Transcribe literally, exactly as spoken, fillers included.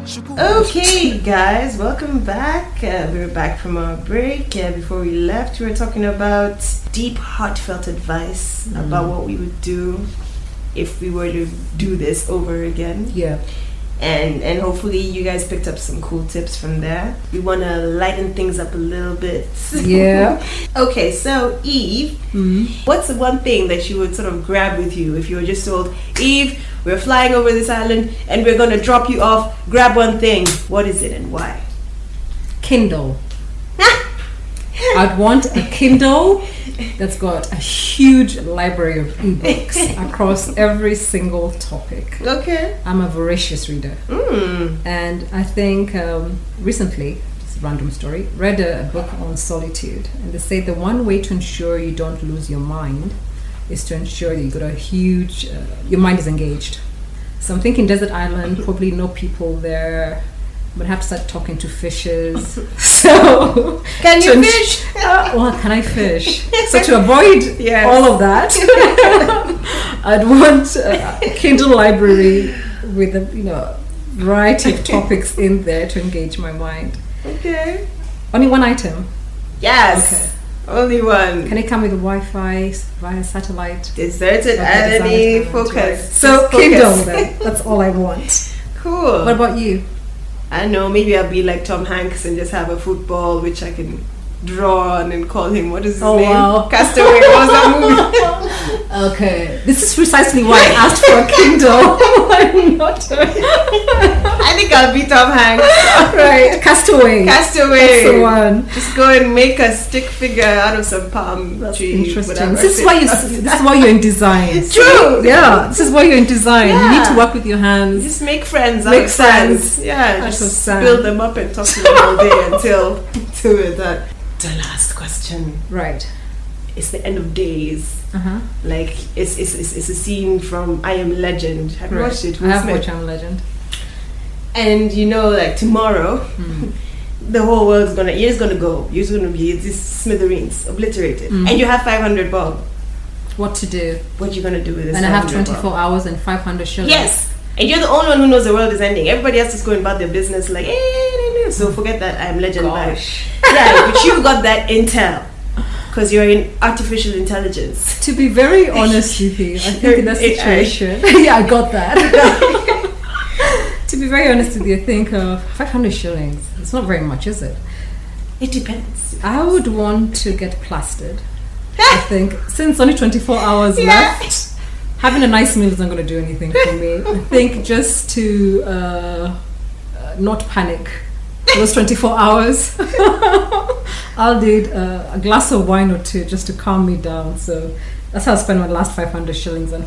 Okay, guys, welcome back. Uh, we were back from our break. Uh, before we left, we were talking about deep, heartfelt advice mm. about what we would do if we were to do this over again. Yeah. And and hopefully you guys picked up some cool tips from there. We want to lighten things up a little bit. Yeah. Okay, so Eve, mm-hmm. what's the one thing that you would sort of grab with you if you were just told, Eve, we're flying over this island and we're going to drop you off. Grab one thing. What is it and why? Kindle. I'd want a Kindle that's got a huge library of ebooks across every single topic. Okay. I'm a voracious reader. Mm. And I think um, recently, it's a random story, read a, a book on solitude. And they say the one way to ensure you don't lose your mind is to ensure that you got a huge, uh, your mind is engaged. So I'm thinking desert island, probably no people there. But I have to start talking to fishes. So can you fish? Uh, well, can I fish? So to avoid yes. all of that, I'd want a Kindle library with a you know variety of topics in there to engage my mind. Okay. Only one item. Yes. Okay. Only one. Can it come with Wi-Fi via satellite? Deserted okay, island. Focus. So Just Kindle focus. then. That's all I want. Cool. What about you? I don't know, maybe I'll be like Tom Hanks and just have a football which I can draw on and call him, what is his oh, name? Wow. Castaway, what was that movie? Okay, this is precisely why I asked for a Kindle. I'm not I think I'll be Tom Hanks. Right, Castaway. Castaway. That's the one. Just go and make a stick figure out of some palm That's tree. Interesting. Whatever. This is why you. This is why you're in design. It's true. Yeah, this is why you're in design. Yeah. You need to work with your hands. Just make friends. Make out of friends. friends. Yeah, Out just of sand. build them up and talk to them all day until until we're done. The last question. Right. It's the end of days. Uh-huh. Like it's it's, it's it's a scene from I Am Legend. Have you right. watched it? I have Smith? watched I Am Legend. And you know, like tomorrow, mm. the whole world's gonna you're just gonna go. You're just gonna be these smithereens, obliterated, mm. and you have five hundred bob. What to do? What you gonna do with this? And I have twenty-four hours and five hundred shillings. Yes, and you're the only one who knows the world is ending. Everybody else is going about their business, like, eh, so forget that I Am Legend. Gosh. Yeah, but you got that intel. Because you're in artificial intelligence. To be very honest with you, I think in that situation, yeah, I got that. To be very honest with you, I think uh, five hundred shillings. It's not very much, is it? It depends. I would want to get plastered. I think since only twenty-four hours yeah. left, having a nice meal is not going to do anything for me. I think just to uh, uh, not panic those twenty-four hours. I'll need uh, a glass of wine or two just to calm me down. So that's how I spend my last five hundred shillings on